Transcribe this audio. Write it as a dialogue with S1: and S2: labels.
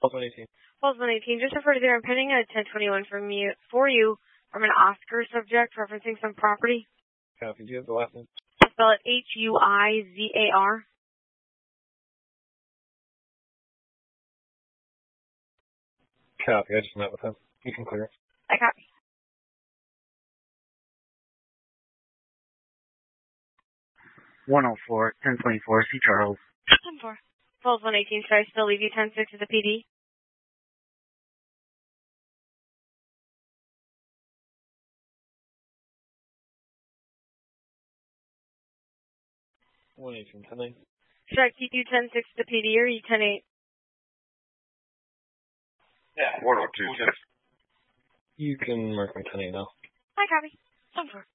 S1: 118.
S2: Falls 118. Just refer to there. I'm pending a 1021 from you from an Oscar subject referencing some property.
S1: Copy. Do you have the last name?
S2: I'll spell it Huizar.
S1: Copy. I just met with him. You can clear it.
S2: I copy.
S3: $104, 1024, C. Charles.
S2: 10-4. Falls 118. Should I still leave you 10-6 at the PD? Should I keep you 10-6 at the PD or you 10-8?
S4: Yeah, 102, 10.
S1: You can mark me 10-8 now.
S2: I copy. 10-4.